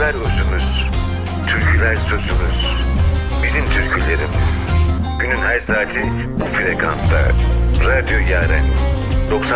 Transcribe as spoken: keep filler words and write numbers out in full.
Türküler özümüz, türküler sözümüz. Bizim türkülerimiz. Günün her saati bu frekansta. Radyo Yaren. doksan